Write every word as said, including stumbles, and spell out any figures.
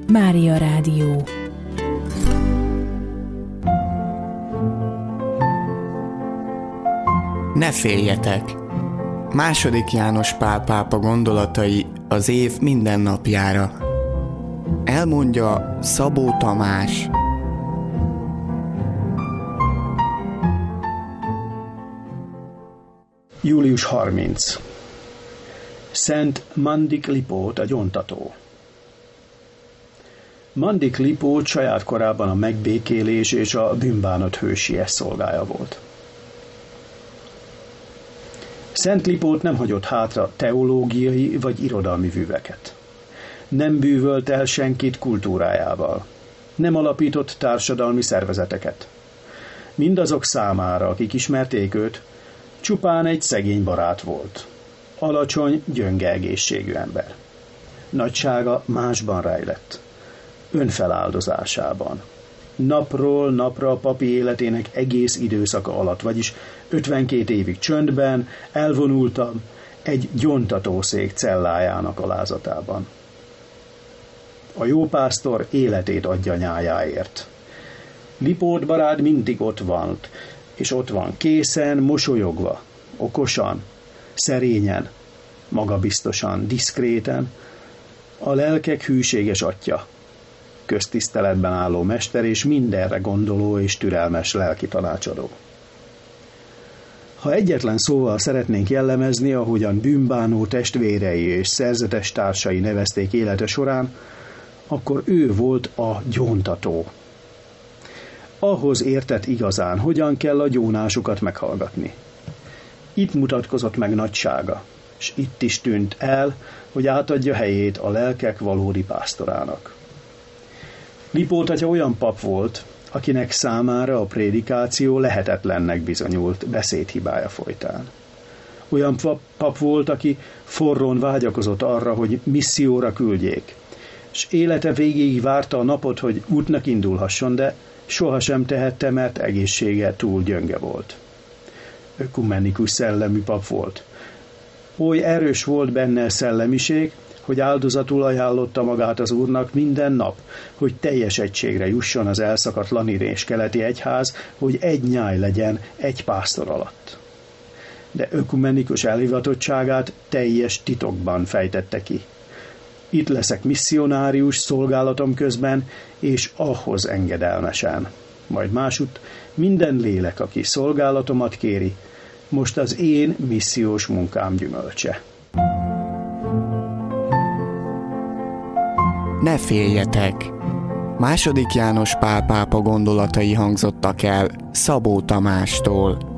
Mária Rádió. Ne féljetek! Második János Pál pápa gondolatai az év minden napjára. Elmondja Szabó Tamás. július harmincadika. Szent Mandik Lipót, a gyóntató. Mandik Lipót saját korában a megbékélés és a bűnbánat hősies szolgája volt. Szent Lipót nem hagyott hátra teológiai vagy irodalmi műveket. Nem bűvölt el senkit kultúrájával. Nem alapított társadalmi szervezeteket. Mindazok számára, akik ismerték őt, csupán egy szegény barát volt. Alacsony, gyönge egészségű ember. Nagysága másban rejlett. Önfeláldozásában. Napról napra a papi életének egész időszaka alatt, vagyis ötvenkét évig csöndben, elvonultam egy gyóntatószék cellájának alázatában. A jó pásztor életét adja nyájáért. Lipót barát mindig ott van, és ott van készen, mosolyogva, okosan, szerényen, magabiztosan, diszkréten, a lelkek hűséges atya, köztiszteletben álló mester és mindenre gondoló és türelmes lelki tanácsadó. Ha egyetlen szóval szeretnénk jellemezni, ahogyan bűnbánó testvérei és szerzetes társai nevezték élete során, akkor ő volt a gyóntató. Ahhoz értett igazán, hogyan kell a gyónásukat meghallgatni. Itt mutatkozott meg nagysága, és itt is tűnt el, hogy átadja helyét a lelkek valódi pásztorának. Lipót atya olyan pap volt, akinek számára a prédikáció lehetetlennek bizonyult beszédhibája folytán. Olyan pap volt, aki forrón vágyakozott arra, hogy misszióra küldjék, és élete végéig várta a napot, hogy útnak indulhasson, de sohasem tehette, mert egészsége túl gyönge volt. Ökumenikus szellemű pap volt. Oly erős volt benne szellemiség, hogy áldozatul ajánlotta magát az Úrnak minden nap, hogy teljes egységre jusson az elszakadt lanin és keleti egyház, hogy egy nyáj legyen egy pásztor alatt. De ökumenikus elhivatottságát teljes titokban fejtette ki. Itt leszek misszionárius szolgálatom közben, és ahhoz engedelmesen. Majd másutt minden lélek, aki szolgálatomat kéri, most az én missziós munkám gyümölcse. Ne féljetek! Második János Pál pápa gondolatai hangzottak el Szabó Tamástól.